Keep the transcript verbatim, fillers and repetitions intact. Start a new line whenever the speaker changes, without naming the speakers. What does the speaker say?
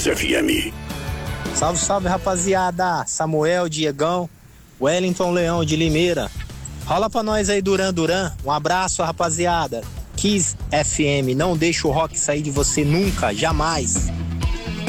Kiss F M.
Salve, salve, rapaziada. Samuel, Diegão, Wellington Leão de Limeira. Rola pra nós aí, Duran Duran. Um abraço, rapaziada. Kiss F M, não deixa o rock sair de você nunca, jamais.